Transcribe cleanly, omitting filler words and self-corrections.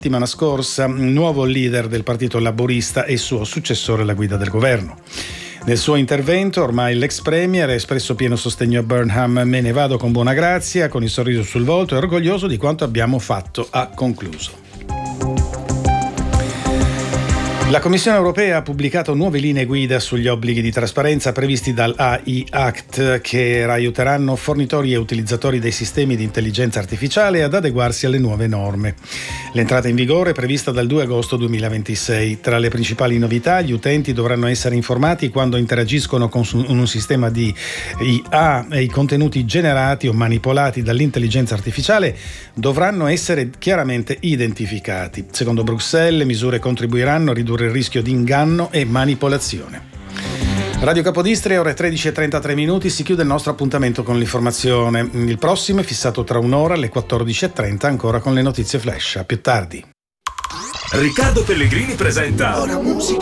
Settimana scorsa, nuovo leader del Partito Laburista e suo successore alla guida del governo. Nel suo intervento, ormai l'ex premier ha espresso pieno sostegno a Burnham. Me ne vado con buona grazia, con il sorriso sul volto e orgoglioso di quanto abbiamo fatto, ha concluso. La Commissione europea ha pubblicato nuove linee guida sugli obblighi di trasparenza previsti dal AI Act che aiuteranno fornitori e utilizzatori dei sistemi di intelligenza artificiale ad adeguarsi alle nuove norme. L'entrata in vigore è prevista dal 2 agosto 2026. Tra le principali novità, gli utenti dovranno essere informati quando interagiscono con un sistema di IA e i contenuti generati o manipolati dall'intelligenza artificiale dovranno essere chiaramente identificati. Secondo Bruxelles, le misure contribuiranno a ridurre il rischio di inganno e manipolazione. Radio Capodistria, ore 13:33, si chiude il nostro appuntamento con l'informazione. Il prossimo è fissato tra un'ora alle 14:30, ancora con le notizie flash. A più tardi. Riccardo Pellegrini presenta Ora Musica.